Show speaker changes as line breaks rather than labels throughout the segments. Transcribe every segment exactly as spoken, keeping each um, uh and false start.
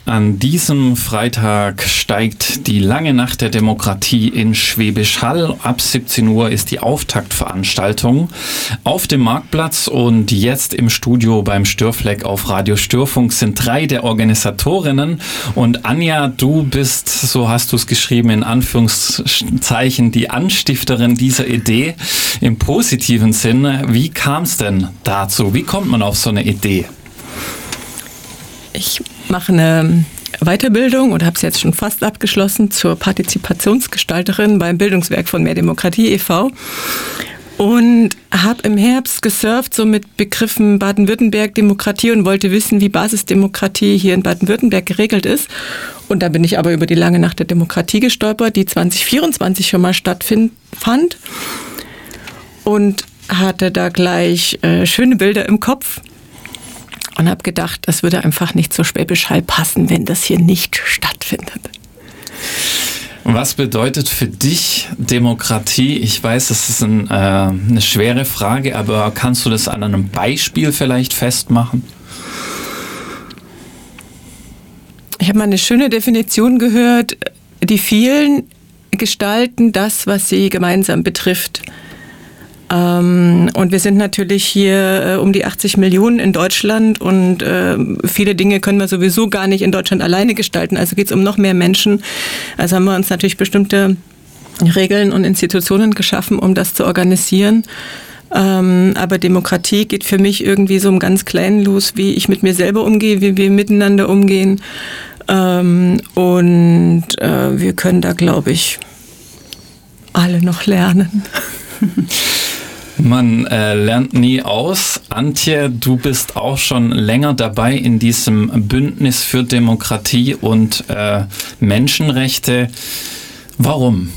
An diesem Freitag steigt die lange Nacht der Demokratie in Schwäbisch Hall. Ab siebzehn Uhr ist die Auftaktveranstaltung auf dem Marktplatz und jetzt im Studio beim Störfleck auf Radio Störfunk sind drei der Organisatorinnen und Anja, du bist, so hast du es geschrieben, in Anführungszeichen die Anstifterin dieser Idee im positiven Sinne. Wie kam es denn dazu? Wie kommt man auf so eine Idee?
Ich mache eine Weiterbildung und habe es jetzt schon fast abgeschlossen zur Partizipationsgestalterin beim Bildungswerk von Mehr Demokratie e V und habe im Herbst gesurft so mit Begriffen Baden-Württemberg Demokratie und wollte wissen, wie Basisdemokratie hier in Baden-Württemberg geregelt ist. Und da bin ich aber über die lange Nacht der Demokratie gestolpert, die zwanzig vierundzwanzig schon mal stattfand und hatte da gleich äh, schöne Bilder im Kopf. Und habe gedacht, das würde einfach nicht zur Schwäbisch Hall passen, wenn das hier nicht stattfindet.
Was bedeutet für dich Demokratie? Ich weiß, das ist ein, äh, eine schwere Frage, aber kannst du das an einem Beispiel vielleicht festmachen?
Ich habe mal eine schöne Definition gehört, die vielen gestalten das, was sie gemeinsam betrifft. Ähm, und wir sind natürlich hier äh, um die achtzig Millionen in Deutschland und äh, viele Dinge können wir sowieso gar nicht in Deutschland alleine gestalten. Also geht es um noch mehr Menschen. Also haben wir uns natürlich bestimmte Regeln und Institutionen geschaffen, um das zu organisieren. Ähm, aber Demokratie geht für mich irgendwie so im ganz Kleinen los, wie ich mit mir selber umgehe, wie wir miteinander umgehen. Ähm, und äh, wir können da, glaube ich, alle noch lernen.
Man äh, lernt nie aus. Antje, du bist auch schon länger dabei in diesem Bündnis für Demokratie und äh, Menschenrechte. Warum?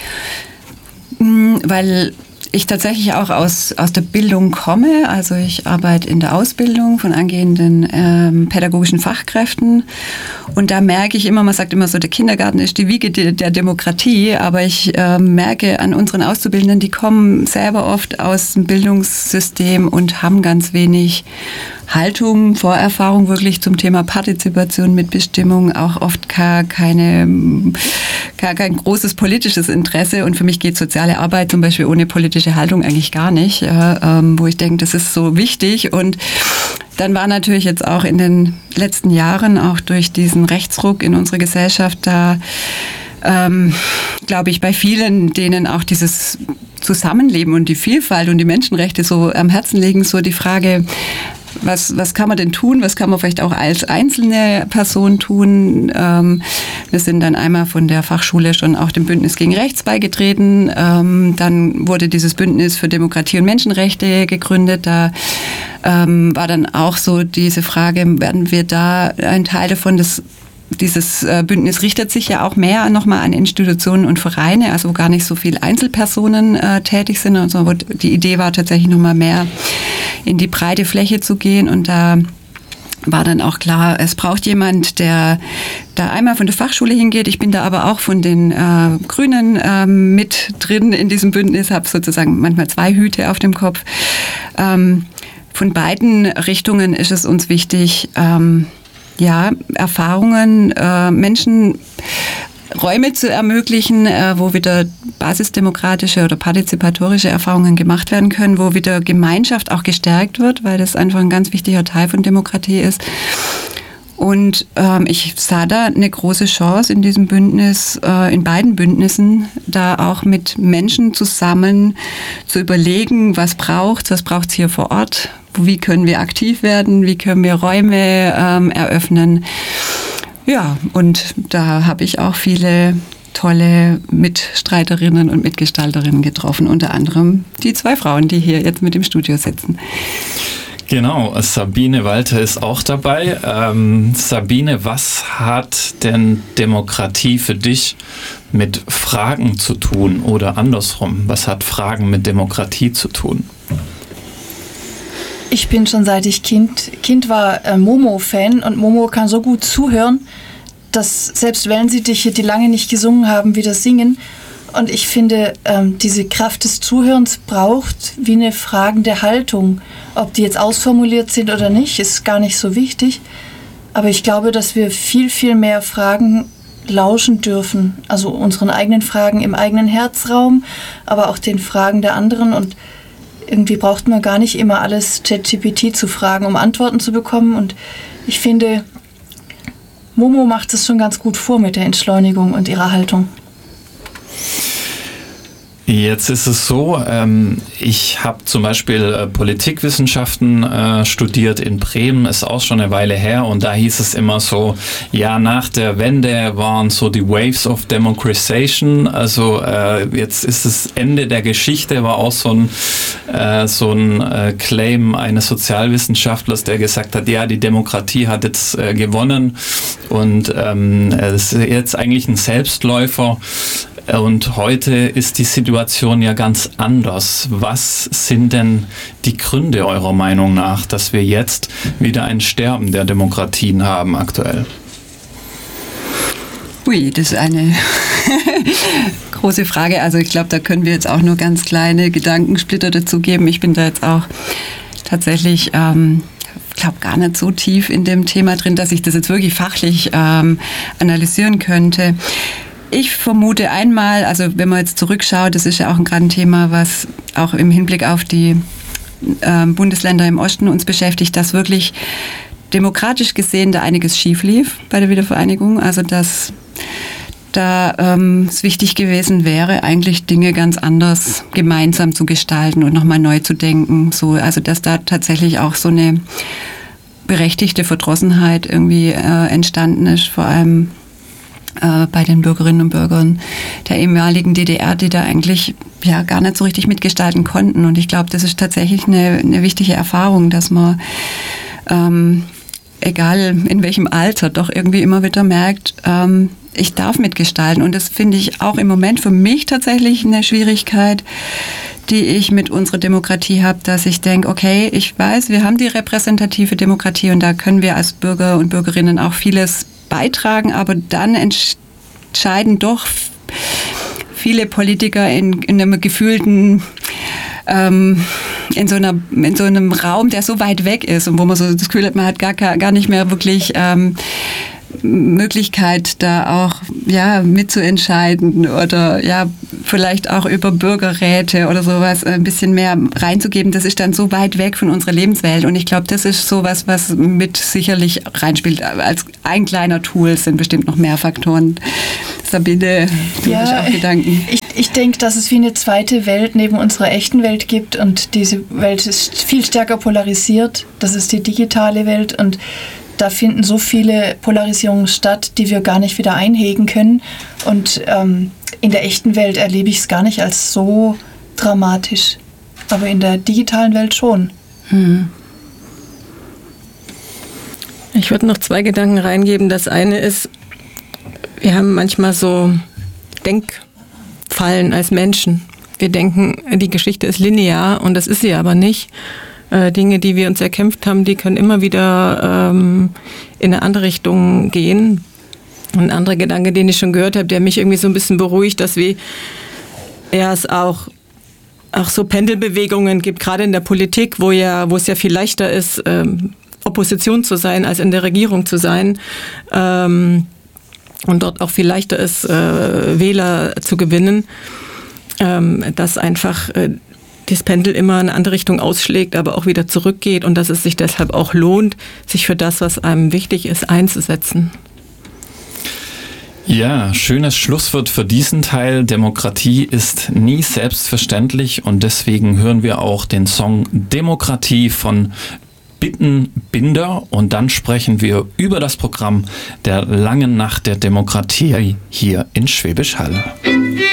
Weil ich tatsächlich auch aus, aus der Bildung komme. Also ich arbeite in der Ausbildung von angehenden ähm, pädagogischen Fachkräften. Und da merke ich immer, man sagt immer so, der Kindergarten ist die Wiege der, der Demokratie. Aber ich äh, merke an unseren Auszubildenden, die kommen selber oft aus dem Bildungssystem und haben ganz wenig Haltung, Vorerfahrung wirklich zum Thema Partizipation, Mitbestimmung, auch oft gar keine, gar kein großes politisches Interesse. Und für mich geht soziale Arbeit zum Beispiel ohne politische Haltung eigentlich gar nicht, äh, ähm, wo ich denke, das ist so wichtig. Und dann war natürlich jetzt auch in den letzten Jahren, auch durch diesen Rechtsruck in unserer Gesellschaft, da ähm, glaube ich, bei vielen, denen auch dieses Zusammenleben und die Vielfalt und die Menschenrechte so am Herzen liegen, so die Frage, Was, was kann man denn tun? Was kann man vielleicht auch als einzelne Person tun? Ähm, wir sind dann einmal von der Fachschule schon auch dem Bündnis gegen Rechts beigetreten. Ähm, dann wurde dieses Bündnis für Demokratie und Menschenrechte gegründet. Da ähm, war dann auch so diese Frage, werden wir da ein Teil davon, das Dieses Bündnis richtet sich ja auch mehr nochmal an Institutionen und Vereine, also wo gar nicht so viele Einzelpersonen äh, tätig sind. Also die Idee war tatsächlich nochmal mehr in die breite Fläche zu gehen. Und da war dann auch klar, es braucht jemand, der da einmal von der Fachschule hingeht. Ich bin da aber auch von den äh, Grünen äh, mit drin in diesem Bündnis, habe sozusagen manchmal zwei Hüte auf dem Kopf. Ähm, von beiden Richtungen ist es uns wichtig, ähm, ja, Erfahrungen, äh, Menschen Räume zu ermöglichen, äh, wo wieder basisdemokratische oder partizipatorische Erfahrungen gemacht werden können, wo wieder Gemeinschaft auch gestärkt wird, weil das einfach ein ganz wichtiger Teil von Demokratie ist. Und ähm, ich sah da eine große Chance in diesem Bündnis, äh, in beiden Bündnissen, da auch mit Menschen zusammen zu überlegen, was braucht's, was braucht's hier vor Ort, wie können wir aktiv werden, wie können wir Räume ähm, eröffnen. Ja, und da habe ich auch viele tolle Mitstreiterinnen und Mitgestalterinnen getroffen, unter anderem die zwei Frauen, die hier jetzt mit im Studio sitzen.
Genau, Sabine Walter ist auch dabei. Ähm, Sabine, was hat denn Demokratie für dich mit Fragen zu tun oder andersrum? Was hat Fragen mit Demokratie zu tun?
Ich bin schon seit ich Kind, kind war äh, Momo-Fan und Momo kann so gut zuhören, dass selbst wenn sie dich die lange nicht gesungen haben, wieder singen. Und ich finde, ähm, diese Kraft des Zuhörens braucht wie eine fragende Haltung. Ob die jetzt ausformuliert sind oder nicht, ist gar nicht so wichtig. Aber ich glaube, dass wir viel, viel mehr Fragen lauschen dürfen. Also unseren eigenen Fragen im eigenen Herzraum, aber auch den Fragen der anderen. Und irgendwie braucht man gar nicht immer alles ChatGPT zu fragen, um Antworten zu bekommen. Und ich finde, Momo macht es schon ganz gut vor mit der Entschleunigung und ihrer Haltung.
Jetzt ist es so, ähm, ich habe zum Beispiel äh, Politikwissenschaften äh, studiert in Bremen, ist auch schon eine Weile her, und da hieß es immer so, ja, nach der Wende waren so die Waves of Democratization, also äh, jetzt ist das Ende der Geschichte, war auch so ein, äh, so ein äh, Claim eines Sozialwissenschaftlers, der gesagt hat, ja, die Demokratie hat jetzt äh, gewonnen und ähm, es ist jetzt eigentlich ein Selbstläufer. Und heute ist die Situation ja ganz anders. Was sind denn die Gründe eurer Meinung nach, dass wir jetzt wieder ein Sterben der Demokratien haben aktuell?
Ui, das ist eine große Frage. Also ich glaube, da können wir jetzt auch nur ganz kleine Gedankensplitter dazu geben. Ich bin da jetzt auch tatsächlich... Ähm Ich glaube, gar nicht so tief in dem Thema drin, dass ich das jetzt wirklich fachlich ähm, analysieren könnte. Ich vermute einmal, also wenn man jetzt zurückschaut, das ist ja auch gerade ein Thema, was auch im Hinblick auf die äh, Bundesländer im Osten uns beschäftigt, dass wirklich demokratisch gesehen da einiges schief lief bei der Wiedervereinigung. Also dass da ähm, es wichtig gewesen wäre, eigentlich Dinge ganz anders gemeinsam zu gestalten und nochmal neu zu denken. So, also dass da tatsächlich auch so eine berechtigte Verdrossenheit irgendwie äh, entstanden ist, vor allem äh, bei den Bürgerinnen und Bürgern der ehemaligen D D R, die da eigentlich ja gar nicht so richtig mitgestalten konnten. Und ich glaube, das ist tatsächlich eine, eine wichtige Erfahrung, dass man ähm, egal in welchem Alter, doch irgendwie immer wieder merkt, ähm, ich darf mitgestalten. Und das finde ich auch im Moment für mich tatsächlich eine Schwierigkeit, die ich mit unserer Demokratie habe, dass ich denke, okay, ich weiß, wir haben die repräsentative Demokratie und da können wir als Bürger und Bürgerinnen auch vieles beitragen, aber dann entscheiden doch viele Politiker in, in einem gefühlten ähm, in so einer in so einem Raum, der so weit weg ist und wo man so das Gefühl hat, man hat gar, gar nicht mehr wirklich ähm, Möglichkeit, da auch ja mitzuentscheiden oder ja vielleicht auch über Bürgerräte oder sowas ein bisschen mehr reinzugeben. Das ist dann so weit weg von unserer Lebenswelt und ich glaube, das ist sowas, was mit sicherlich reinspielt. Als ein kleiner Tool sind bestimmt noch mehr Faktoren. Sabine, du
ja,
hast auch Gedanken.
Ich, ich denke, dass es wie eine zweite Welt neben unserer echten Welt gibt und diese Welt ist viel stärker polarisiert. Das ist die digitale Welt und da finden so viele Polarisierungen statt, die wir gar nicht wieder einhegen können. Und ähm, in der echten Welt erlebe ich es gar nicht als so dramatisch. Aber in der digitalen Welt schon.
Hm. Ich würde noch zwei Gedanken reingeben. Das eine ist, wir haben manchmal so Denkfallen als Menschen. Wir denken, die Geschichte ist linear und das ist sie aber nicht. Dinge, die wir uns erkämpft haben, die können immer wieder ähm, in eine andere Richtung gehen. Ein anderer Gedanke, den ich schon gehört habe, der mich irgendwie so ein bisschen beruhigt, dass wir ja, es auch, auch so Pendelbewegungen gibt, gerade in der Politik, wo ja, wo es ja viel leichter ist, ähm, Opposition zu sein, als in der Regierung zu sein. Ähm, und dort auch viel leichter ist, äh, Wähler zu gewinnen. Ähm, dass einfach äh, das Pendel immer in eine andere Richtung ausschlägt, aber auch wieder zurückgeht und dass es sich deshalb auch lohnt, sich für das, was einem wichtig ist, einzusetzen.
Ja, schönes Schlusswort für diesen Teil. Demokratie ist nie selbstverständlich und deswegen hören wir auch den Song Demokratie von Bittenbinder und dann sprechen wir über das Programm der langen Nacht der Demokratie hier in Schwäbisch Hall.